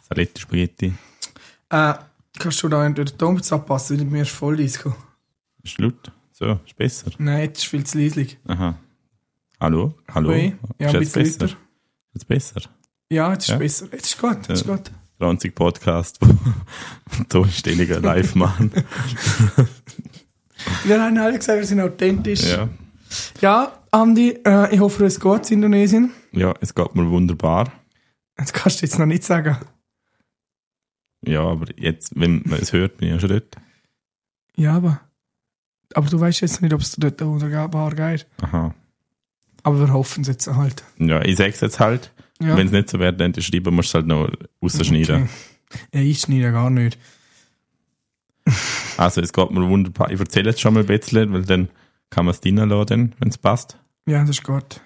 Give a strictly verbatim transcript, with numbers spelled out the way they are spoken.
Saletti, Spaghetti. Äh, kannst du da den Ton jetzt abpassen, weil mir ist voll Disco. Ist laut? So, ist besser? Nein, jetzt ist viel zu leislich. Aha. Hallo? Hallo? Ui. Ja, ist ein jetzt bisschen besser? lauter. Ist jetzt besser? Ja, jetzt ist Ja? besser. Jetzt ist gut, jetzt ist Ja. gut. zwanzig Podcast, wo Tonstellungen live machen. Wir haben alle gesagt, wir sind authentisch. Ja. Ja, Andi, äh, ich hoffe, es geht in Indonesien. Ja, es geht mir wunderbar. Das kannst du jetzt noch nicht sagen. Ja, aber jetzt, wenn man es hört, bin ich ja schon dort. Ja, aber... Aber du weißt jetzt nicht, ob es dort wunderbar geht. Aha. Aber wir hoffen es jetzt halt. Ja, ich sag's jetzt halt. Ja. Wenn es nicht so wäre, dann schreiben, musst du es halt noch rausschneiden. Okay. Ja, ich schneide gar nicht. Also, es geht mir wunderbar. Ich erzähle jetzt schon mal ein bisschen, weil dann kann man es reinladen, wenn es passt. Ja, das ist gut.